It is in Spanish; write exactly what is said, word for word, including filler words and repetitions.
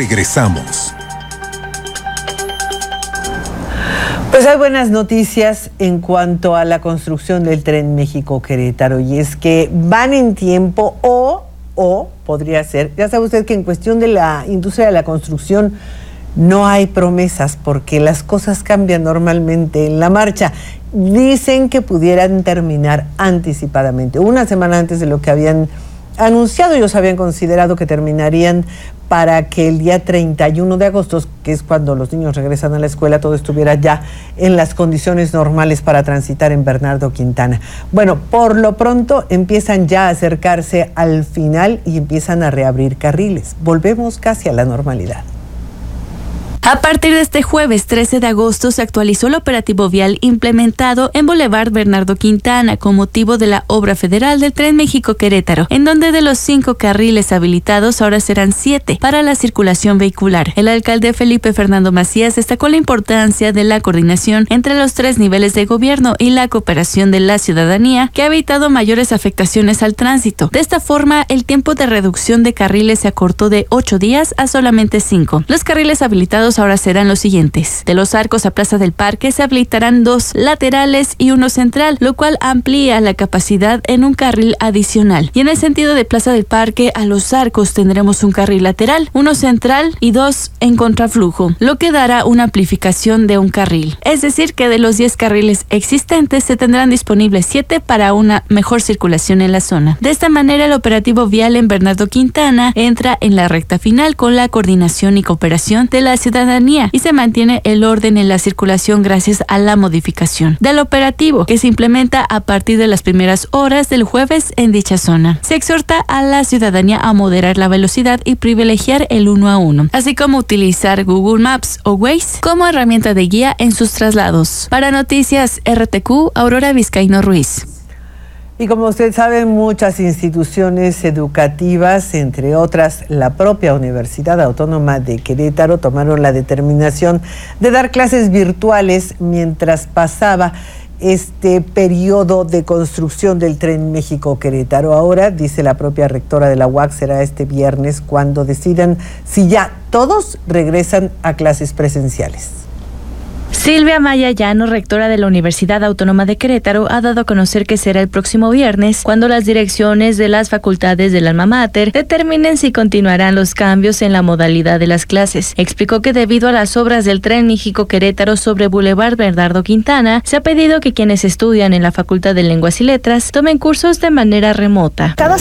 Regresamos. Pues hay buenas noticias en cuanto a la construcción del Tren México-Querétaro, y es que van en tiempo o, o podría ser, ya sabe usted que en cuestión de la industria de la construcción no hay promesas porque las cosas cambian normalmente en la marcha. Dicen que pudieran terminar anticipadamente, una semana antes de lo que habían anunciado. Ellos habían considerado que terminarían para que el día treinta y uno de agosto, que es cuando los niños regresan a la escuela, todo estuviera ya en las condiciones normales para transitar en Bernardo Quintana. Bueno, por lo pronto empiezan ya a acercarse al final y empiezan a reabrir carriles. Volvemos casi a la normalidad. A partir de este jueves trece de agosto se actualizó el operativo vial implementado en Boulevard Bernardo Quintana con motivo de la obra federal del Tren México-Querétaro, en donde de los cinco carriles habilitados ahora serán siete para la circulación vehicular. El alcalde Felipe Fernando Macías destacó la importancia de la coordinación entre los tres niveles de gobierno y la cooperación de la ciudadanía, que ha evitado mayores afectaciones al tránsito. De esta forma, el tiempo de reducción de carriles se acortó de ocho días a solamente cinco. Los carriles habilitados ahora serán los siguientes: de Los Arcos a Plaza del Parque se habilitarán dos laterales y uno central, lo cual amplía la capacidad en un carril adicional. Y en el sentido de Plaza del Parque a Los Arcos tendremos un carril lateral, uno central y dos en contraflujo, lo que dará una amplificación de un carril. Es decir, que de los diez carriles existentes se tendrán disponibles siete para una mejor circulación en la zona. De esta manera, el operativo vial en Bernardo Quintana entra en la recta final con la coordinación y cooperación de la ciudadanía y se mantiene el orden en la circulación gracias a la modificación del operativo que se implementa a partir de las primeras horas del jueves en dicha zona. Se exhorta a la ciudadanía a moderar la velocidad y privilegiar el uno a uno, así como utilizar Google Maps o Waze como herramienta de guía en sus traslados. Para Noticias R T Q, Aurora Vizcaíno Ruiz. Y como usted sabe, muchas instituciones educativas, entre otras la propia Universidad Autónoma de Querétaro, tomaron la determinación de dar clases virtuales mientras pasaba este periodo de construcción del Tren México-Querétaro. Ahora, dice la propia rectora de la U A C, será este viernes cuando decidan si ya todos regresan a clases presenciales. Silvia Maya Llano, rectora de la Universidad Autónoma de Querétaro, ha dado a conocer que será el próximo viernes cuando las direcciones de las facultades del Alma Mater determinen si continuarán los cambios en la modalidad de las clases. Explicó que debido a las obras del Tren México-Querétaro sobre Boulevard Bernardo Quintana, se ha pedido que quienes estudian en la Facultad de Lenguas y Letras tomen cursos de manera remota. Cada